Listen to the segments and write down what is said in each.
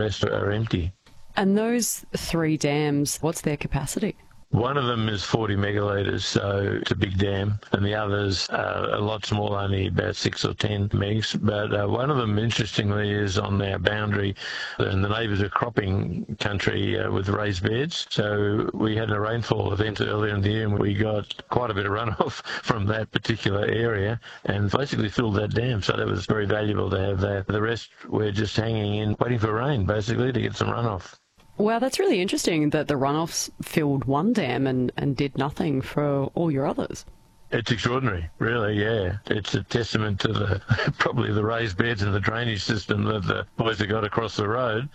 rest are empty. And those 3 dams, what's their capacity? One of them is 40 megalitres, so it's a big dam, and the others are a lot smaller, only about 6 or 10 megs. But one of them, interestingly, is on our boundary, and the neighbours are cropping country with raised beds. So we had a rainfall event earlier in the year, and we got quite a bit of runoff from that particular area, and basically filled that dam. So that was very valuable to have that. The rest, we're just hanging in, waiting for rain, basically, to get some runoff. Wow, that's really interesting that the runoffs filled one dam and did nothing for all your others. It's extraordinary, really, yeah. It's a testament to the probably the raised beds and the drainage system that the boys have got across the road.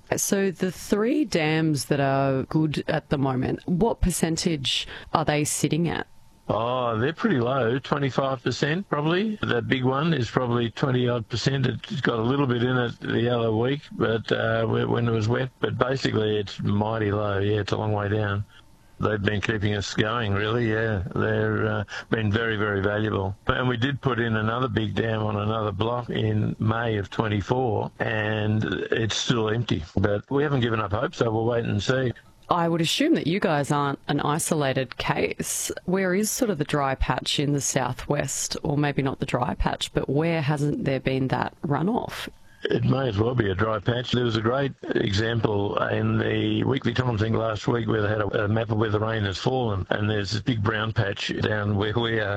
So the 3 dams that are good at the moment, what percentage are they sitting at? Oh, they're pretty low, 25% probably. That big one is probably 20-odd%. It's got a little bit in it the other week, but when it was wet. But basically it's mighty low, yeah, it's a long way down. They've been keeping us going, really, yeah. They've been very, very valuable. And we did put in another big dam on another block in May of 24, and it's still empty. But we haven't given up hope, so we'll wait and see. I would assume that you guys aren't an isolated case. Where is sort of the dry patch in the southwest, or maybe not the dry patch, but where hasn't there been that runoff? It may as well be a dry patch. There was a great example in the Weekly Times thing last week where they had a map of where the rain has fallen, and there's this big brown patch down where we are.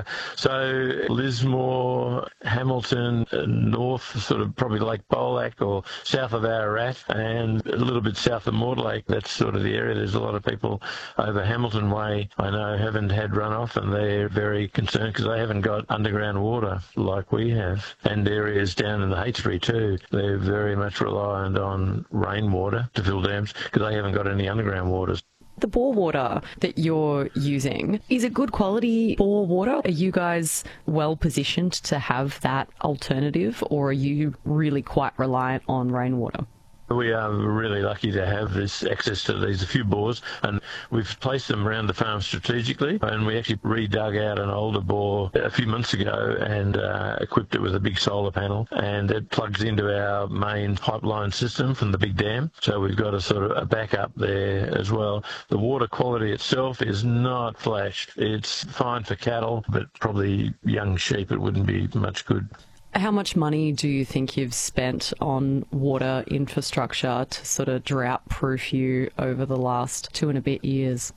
So Lismore, Hamilton, north, sort of probably Lake Bolac or south of Ararat, and a little bit south of Mortlake. That's sort of the area. There's a lot of people over Hamilton Way, I know, haven't had runoff, and they're very concerned because they haven't got underground water like we have, and areas down in the Heytesbury too. They're very much reliant on rainwater to fill dams because they haven't got any underground waters. The bore water that you're using, is it good quality bore water? Are you guys well positioned to have that alternative, or are you really quite reliant on rainwater? We are really lucky to have this access to these a few bores, and we've placed them around the farm strategically, and we actually redug out an older bore a few months ago and equipped it with a big solar panel, and it plugs into our main pipeline system from the big dam, so we've got a sort of a backup there as well. The water quality itself is not flash. It's fine for cattle, but probably young sheep it wouldn't be much good. How much money do you think you've spent on water infrastructure to sort of drought-proof you over the last 2 and a bit years?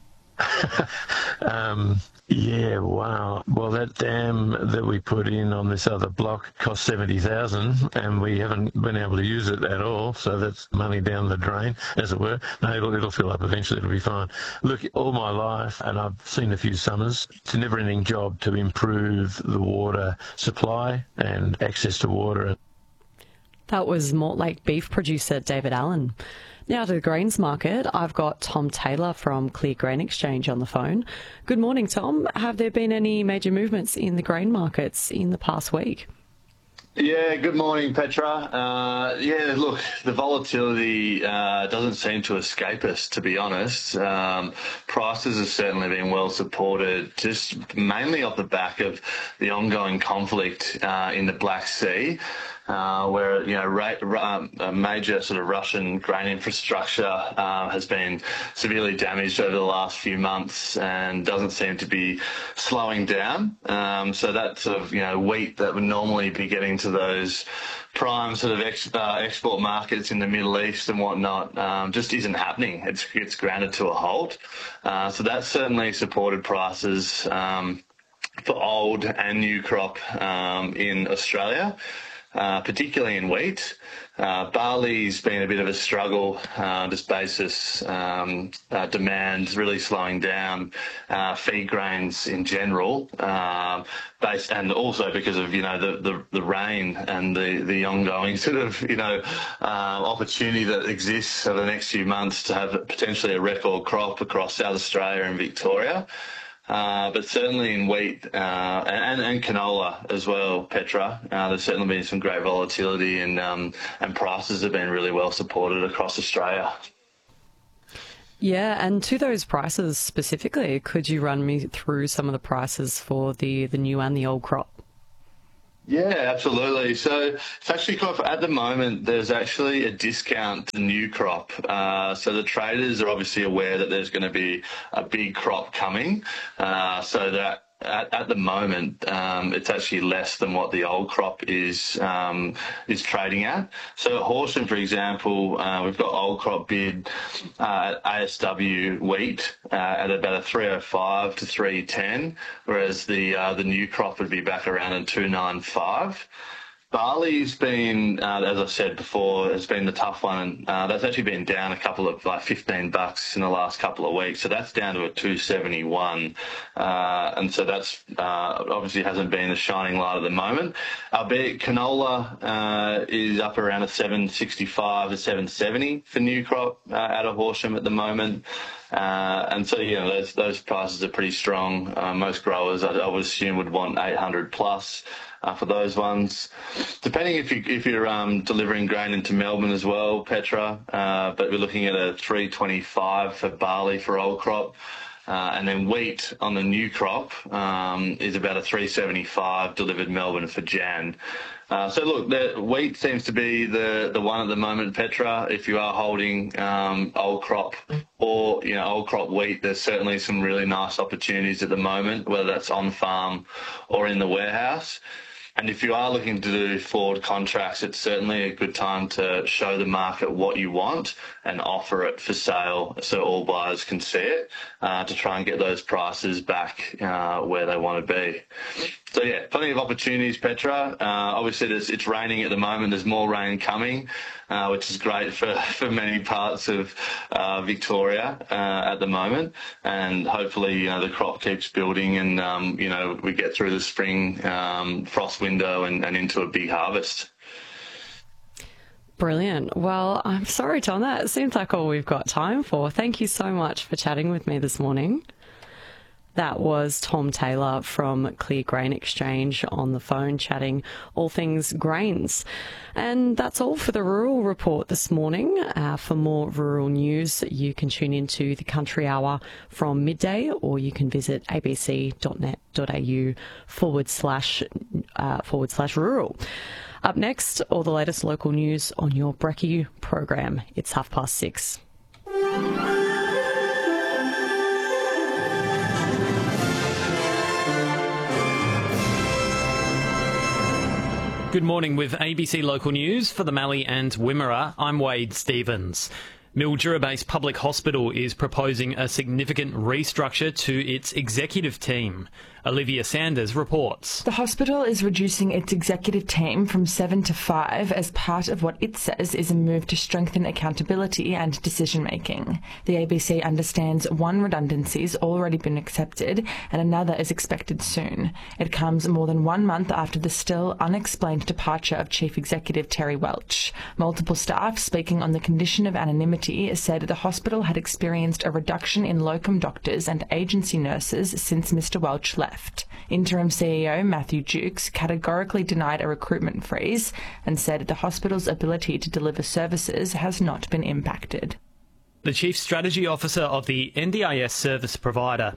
Yeah, wow. Well, that dam that we put in on this other block cost $70,000, and we haven't been able to use it at all. So that's money down the drain, as it were. No, it'll fill up eventually. It'll be fine. Look, all my life, and I've seen a few summers, it's a never-ending job to improve the water supply and access to water. That was Mortlake beef producer David Allen. Now to the grains market, I've got Tom Taylor from Clear Grain Exchange on the phone. Good morning, Tom. Have there been any major movements in the grain markets in the past week? Yeah, good morning, Petra. Look, the volatility doesn't seem to escape us, to be honest. Prices have certainly been well supported, just mainly off the back of the ongoing conflict in the Black Sea. Where a major sort of Russian grain infrastructure has been severely damaged over the last few months and doesn't seem to be slowing down. So that sort of wheat that would normally be getting to those prime sort of export markets in the Middle East and whatnot just isn't happening. It's grounded to a halt. So that's certainly supported prices for old and new crop in Australia. Particularly in wheat. Barley's been a bit of a struggle, just basis demand really slowing down, feed grains in general, and also because of the rain and the ongoing sort of opportunity that exists over the next few months to have potentially a record crop across South Australia and Victoria. But certainly in wheat and canola as well, Petra, there's certainly been some great volatility and prices have been really well supported across Australia. Yeah, and to those prices specifically, could you run me through some of the prices for the new and the old crop? Yeah, absolutely. So it's actually at the moment, there's actually a discount to the new crop. So the traders are obviously aware that there's going to be a big crop coming. So that at the moment, it's actually less than what the old crop is trading at. So at Horsham, for example, we've got old crop bid at ASW wheat at about a 305 to 310, whereas the new crop would be back around a 295. Barley's been, as I said before, has been the tough one. That's actually been down a couple of $15 in the last couple of weeks. So that's down to a 271. And so that's obviously hasn't been a shining light at the moment. Albeit canola is up around a 765 to 770 for new crop out of Horsham at the moment. And so, those prices are pretty strong. Most growers, I would assume, would want 800 plus. For those ones, depending if you're delivering grain into Melbourne as well, Petra, but we're looking at a 325 for barley for old crop, and then wheat on the new crop is about a 375 delivered Melbourne for Jan. So look, the wheat seems to be the one at the moment, Petra. If you are holding old crop or old crop wheat, there's certainly some really nice opportunities at the moment, whether that's on farm or in the warehouse. And if you are looking to do forward contracts, it's certainly a good time to show the market what you want and offer it for sale so all buyers can see it to try and get those prices back where they want to be. So, yeah, plenty of opportunities, Petra. Obviously, it's raining at the moment. There's more rain coming, which is great for many parts of Victoria at the moment. And hopefully, the crop keeps building and, we get through the spring frost window and into a big harvest. Brilliant. Well, I'm sorry, Tom, that seems like all we've got time for. Thank you so much for chatting with me this morning. That was Tom Taylor from Clear Grain Exchange on the phone chatting all things grains. And that's all for the Rural Report this morning. For more rural news, you can tune into the Country Hour from midday, or you can visit abc.net.au/rural. Up next, all the latest local news on your Brekkie program. It's 6:30. Good morning with ABC Local News for the Mallee and Wimmera. I'm Wade Stevens. Mildura-based Public Hospital is proposing a significant restructure to its executive team. Olivia Sanders reports. The hospital is reducing its executive team from 7 to 5 as part of what it says is a move to strengthen accountability and decision-making. The ABC understands one redundancy has already been accepted and another is expected soon. It comes more than 1 month after the still unexplained departure of Chief Executive Terry Welch. Multiple staff speaking on the condition of anonymity said the hospital had experienced a reduction in locum doctors and agency nurses since Mr Welch left. Interim CEO Matthew Jukes categorically denied a recruitment freeze and said the hospital's ability to deliver services has not been impacted. The Chief Strategy Officer of an NDIS service provider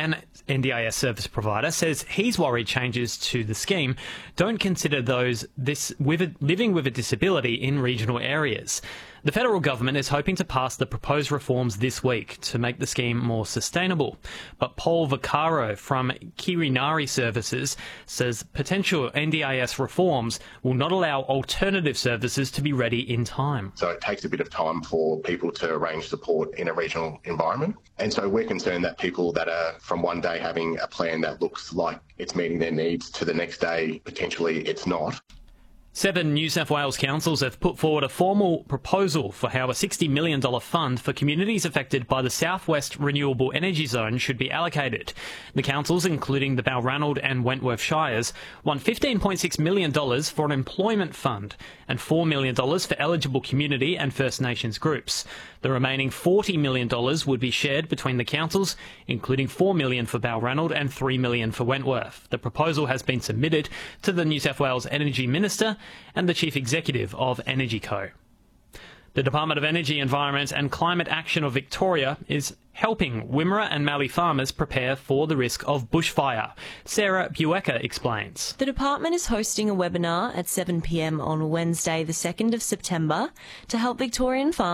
says he's worried changes to the scheme don't consider those living with a disability in regional areas. The federal government is hoping to pass the proposed reforms this week to make the scheme more sustainable. But Paul Vaccaro from Kirinari Services says potential NDIS reforms will not allow alternative services to be ready in time. So it takes a bit of time for people to arrange support in a regional environment. And so we're concerned that people that are from one day having a plan that looks like it's meeting their needs to the next day, potentially it's not. 7 New South Wales councils have put forward a formal proposal for how a $60 million fund for communities affected by the Southwest Renewable Energy Zone should be allocated. The councils, including the Balranald and Wentworth Shires, want $15.6 million for an employment fund and $4 million for eligible community and First Nations groups. The remaining $40 million would be shared between the councils, including $4 million for Balranald and $3 million for Wentworth. The proposal has been submitted to the New South Wales Energy Minister and the Chief Executive of EnergyCo. The Department of Energy, Environment and Climate Action of Victoria is helping Wimmera and Mallee farmers prepare for the risk of bushfire. Sarah Buecker explains. The department is hosting a webinar at 7 p.m. on Wednesday, the 2nd of September, to help Victorian farmers